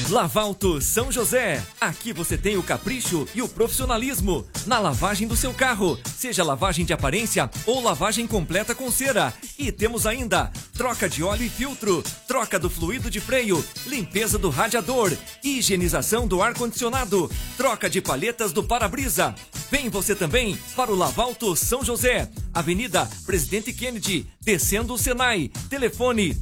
Lavalto São José. Aqui você tem o capricho e o profissionalismo na lavagem do seu carro, seja lavagem de aparência ou lavagem completa com cera. E temos ainda troca de óleo e filtro, troca do fluido de freio, limpeza do radiador, higienização do ar-condicionado, troca de palhetas do para-brisa. Vem você também para o Lavalto São José, Avenida Presidente Kennedy, descendo o Senai. Telefone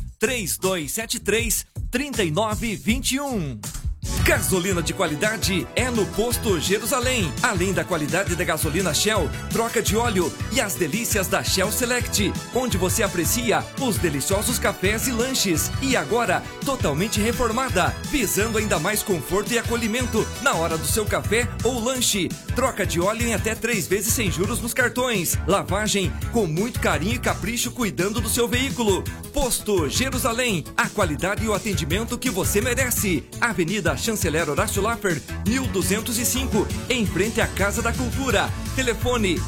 3273-3921. Gasolina de qualidade é no Posto Jerusalém. Além da qualidade da gasolina Shell, troca de óleo e as delícias da Shell Select, onde você aprecia os deliciosos cafés e lanches. E agora, totalmente reformada, visando ainda mais conforto e acolhimento na hora do seu café ou lanche. Troca de óleo em até 3 vezes sem juros nos cartões. Lavagem com muito carinho e capricho cuidando do seu veículo. Posto Jerusalém, a qualidade e o atendimento que você merece. Avenida Chanceler Horácio Laffer, 1205, em frente à Casa da Cultura. Telefone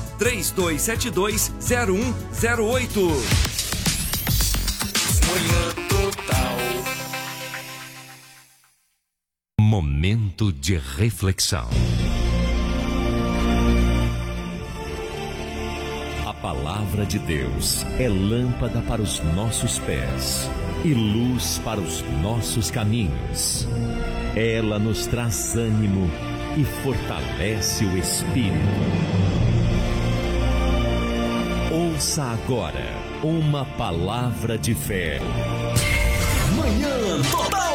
3272-0108. Manhã Total. Momento de reflexão. A palavra de Deus é lâmpada para os nossos pés e luz para os nossos caminhos. Ela nos traz ânimo e fortalece o espírito. Ouça agora uma palavra de fé. Manhã Total.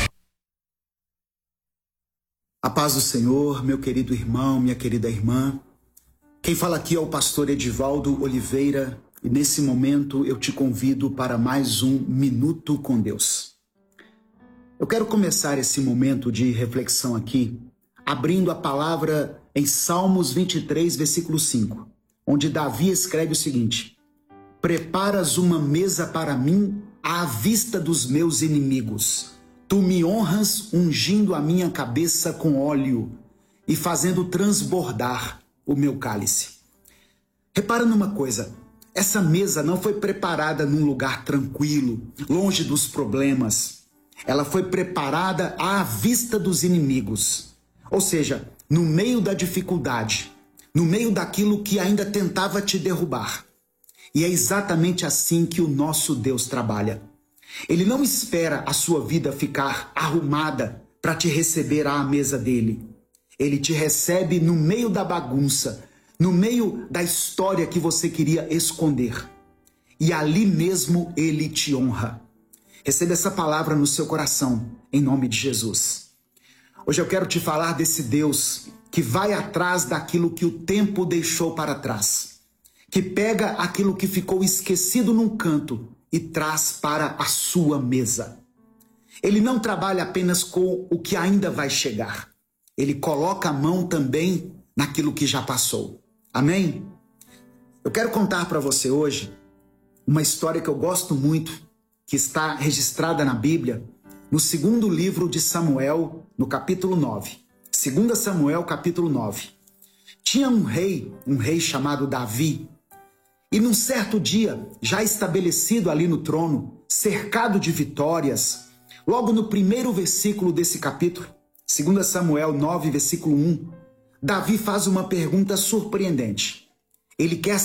A paz do Senhor, meu querido irmão, minha querida irmã. Quem fala aqui é o pastor Edivaldo Oliveira e nesse momento eu te convido para mais um Minuto com Deus. Eu quero começar esse momento de reflexão aqui abrindo a palavra em Salmos 23, versículo 5, onde Davi escreve o seguinte: preparas uma mesa para mim à vista dos meus inimigos. Tu me honras ungindo a minha cabeça com óleo e fazendo transbordar o meu cálice. Repara numa coisa, essa mesa não foi preparada num lugar tranquilo, longe dos problemas. Ela foi preparada à vista dos inimigos, ou seja, no meio da dificuldade, no meio daquilo que ainda tentava te derrubar. E é exatamente assim que o nosso Deus trabalha. Ele não espera a sua vida ficar arrumada para te receber à mesa dele. Ele te recebe no meio da bagunça, no meio da história que você queria esconder. E ali mesmo ele te honra. Receba essa palavra no seu coração, em nome de Jesus. Hoje eu quero te falar desse Deus que vai atrás daquilo que o tempo deixou para trás, que pega aquilo que ficou esquecido num canto e traz para a sua mesa. Ele não trabalha apenas com o que ainda vai chegar. Ele coloca a mão também naquilo que já passou. Amém? Eu quero contar para você hoje uma história que eu gosto muito, que está registrada na Bíblia, no segundo livro de Samuel, no capítulo 9. 2 Samuel, capítulo 9. Tinha um rei chamado Davi, e num certo dia, já estabelecido ali no trono, cercado de vitórias, logo no primeiro versículo desse capítulo, 2 Samuel 9, versículo 1, Davi faz uma pergunta surpreendente. Ele quer